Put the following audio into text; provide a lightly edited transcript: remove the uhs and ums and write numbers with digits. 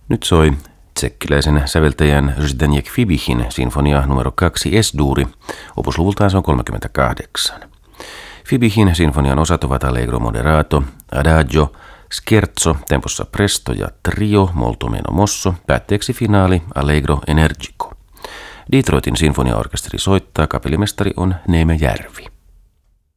Nyt soi tsekkiläisen säveltäjän Zdeněk Fibihin sinfonia numero 2 S-duuri, opusluvultaan se on 38. Fibihin sinfonian osat ovat Allegro moderato, Adagio, Scherzo, tempossa presto ja trio molto meno mosso, päätteeksi finaali Allegro energico. Detroitin sinfoniaorkesteri soittaa, kapellimestari on Neeme Järvi.